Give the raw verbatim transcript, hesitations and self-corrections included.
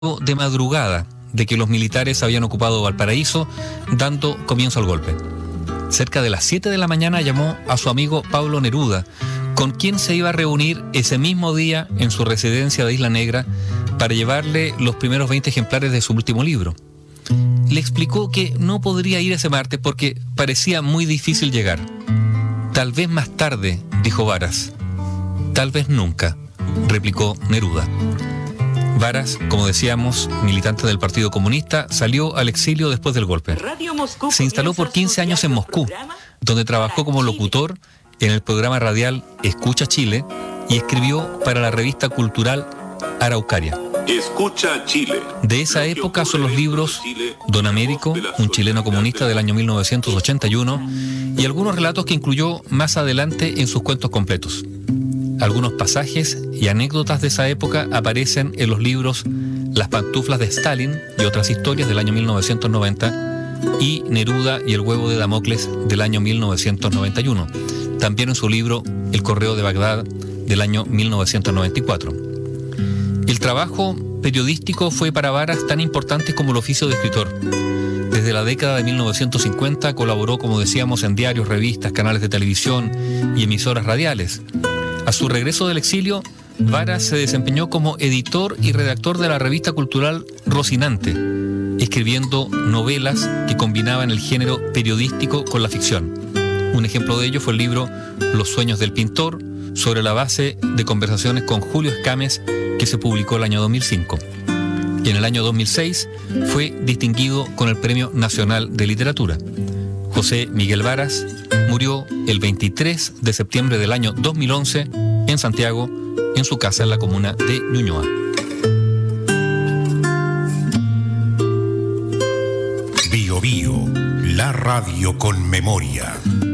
de madrugada de que los militares habían ocupado Valparaíso, dando comienzo al golpe. Cerca de las siete de la mañana llamó a su amigo Pablo Neruda, con quien se iba a reunir ese mismo día en su residencia de Isla Negra para llevarle los primeros veinte ejemplares de su último libro. Le explicó que no podría ir ese martes porque parecía muy difícil llegar. Tal vez más tarde, dijo Varas. Tal vez nunca, replicó Neruda. Varas, como decíamos, militante del Partido Comunista, salió al exilio después del golpe. Se instaló por quince años en Moscú, donde trabajó como locutor en el programa radial Escucha Chile y escribió para la revista cultural Araucaria. Escucha Chile. De esa época son los libros Don Américo, un chileno comunista del año mil novecientos ochenta y uno, y algunos relatos que incluyó más adelante en sus cuentos completos. Algunos pasajes y anécdotas de esa época aparecen en los libros Las pantuflas de Stalin y otras historias del año mil novecientos noventa y Neruda y el huevo de Damocles del año mil novecientos noventa y uno. También en su libro El correo de Bagdad del año mil novecientos noventa y cuatro. El trabajo periodístico fue para Varas tan importante como el oficio de escritor. Desde la década de mil novecientos cincuenta colaboró, como decíamos, en diarios, revistas, canales de televisión y emisoras radiales. A su regreso del exilio, Varas se desempeñó como editor y redactor de la revista cultural Rocinante, escribiendo novelas que combinaban el género periodístico con la ficción. Un ejemplo de ello fue el libro Los sueños del pintor, sobre la base de conversaciones con Julio Escames, que se publicó el año dos mil cinco. Y en el año dos mil seis fue distinguido con el Premio Nacional de Literatura. José Miguel Varas murió el veintitrés de septiembre del año dos mil once en Santiago, en su casa en la comuna de Ñuñoa. Bio Bio, la radio con memoria.